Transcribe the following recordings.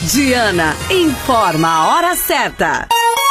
Diana informa a hora certa.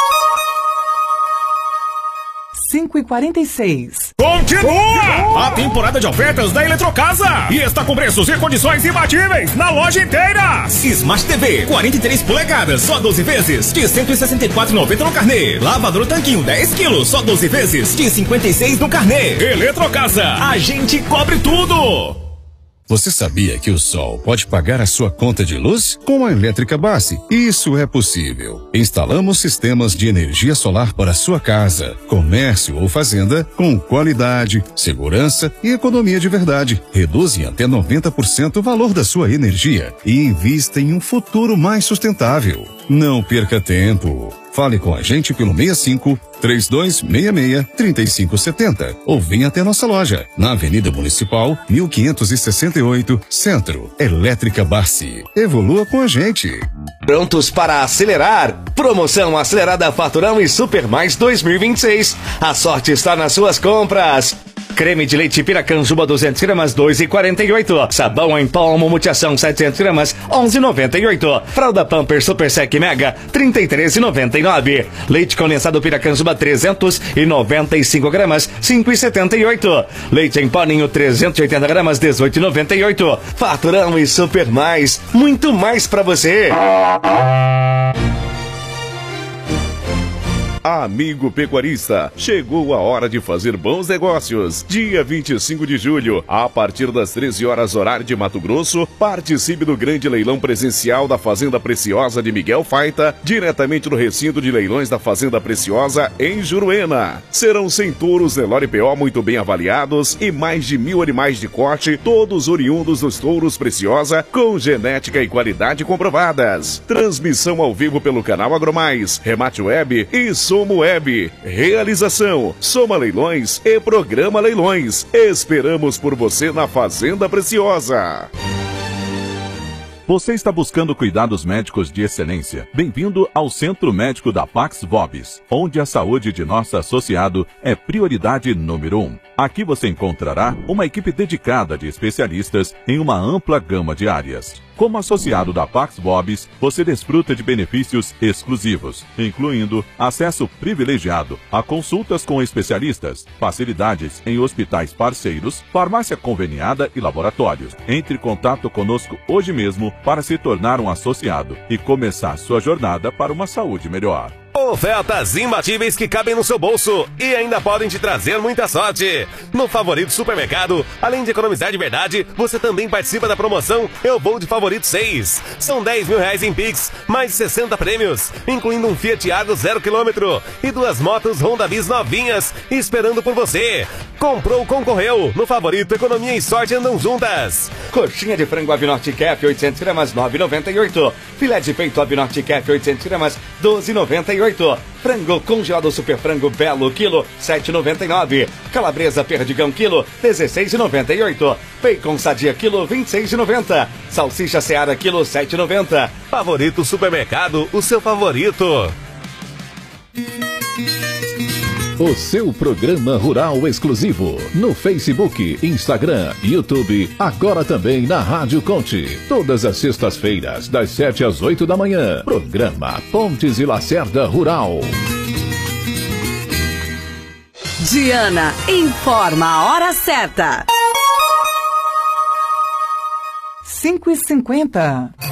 5h46. Continua! A temporada de ofertas da Eletrocasa e está com preços e condições imbatíveis na loja inteira. Smart TV 43 polegadas, só 12 vezes de R$ 164,90 no carnê. Lavador Tanquinho 10 quilos, só 12 vezes de R$ 56 no carnê. Eletrocasa, a gente cobre tudo! Você sabia que o sol pode pagar a sua conta de luz? Com a Elétrica Base, isso é possível. Instalamos sistemas de energia solar para a sua casa, comércio ou fazenda com qualidade, segurança e economia de verdade. Reduzem até 90% o valor da sua energia e invista em um futuro mais sustentável. Não perca tempo. Fale com a gente pelo 65-3266-3570 ou venha até nossa loja, na Avenida Municipal, 1568, Centro. Elétrica Barsi. Evolua com a gente. Prontos para acelerar? Promoção acelerada Faturão e Super Mais 2026. A sorte está nas suas compras. Creme de leite Piracanjuba 200 gramas, 2,48. Sabão em pó Multiação 700 gramas, 11,98. Fralda Pampers Super Sec Mega, 33,99. Leite condensado Piracanjuba 395 gramas, 5,78. Leite em pó Ninho 380 gramas, 18,98. Faturão e Super Mais, muito mais pra você. Amigo pecuarista, chegou a hora de fazer bons negócios. Dia 25 de julho, a partir das 13 horas horário de Mato Grosso, participe do grande leilão presencial da Fazenda Preciosa de Miguel Faita, diretamente no recinto de leilões da Fazenda Preciosa em Juruena. Serão 100 touros Nelore PO muito bem avaliados e mais de 1.000 animais de corte, todos oriundos dos touros Preciosa, com genética e qualidade comprovadas. Transmissão ao vivo pelo canal Agromais, Remate Web e Somo Web. Realização: Soma Leilões e Programa Leilões. Esperamos por você na Fazenda Preciosa. Você está buscando cuidados médicos de excelência? Bem-vindo ao Centro Médico da Pax Vobis, onde a saúde de nosso associado é prioridade número 1. Aqui você encontrará uma equipe dedicada de especialistas em uma ampla gama de áreas. Como associado da Pax Vobis, você desfruta de benefícios exclusivos, incluindo acesso privilegiado a consultas com especialistas, facilidades em hospitais parceiros, farmácia conveniada e laboratórios. Entre em contato conosco hoje mesmo para se tornar um associado e começar sua jornada para uma saúde melhor. Ofertas imbatíveis que cabem no seu bolso e ainda podem te trazer muita sorte. No Favorito Supermercado, além de economizar de verdade, você também participa da promoção Eu Vou de Favorito 6. São 10 mil reais em Pix, mais de 60 prêmios, incluindo um Fiat Argo 0 km e 2 motos Honda Bis novinhas esperando por você. Comprou, concorreu. No Favorito, economia e sorte andam juntas. Coxinha de frango Avinorte Cap 800 gramas, 9,98. Filé de peito Avinorte Cap 800 gramas, 12,98. Frango congelado Super Frango Belo, quilo, 7,99. Calabresa Perdigão, quilo, 16,98. Bacon Sadia, quilo, 26,90. Salsicha Seara, quilo, 7,90. Favorito Supermercado, o seu favorito. O seu programa rural exclusivo no Facebook, Instagram, YouTube, agora também na Rádio Conte. Todas as sextas-feiras, das 7 às 8 da manhã. Programa Pontes e Lacerda Rural. Diana informa a hora certa. 5h50.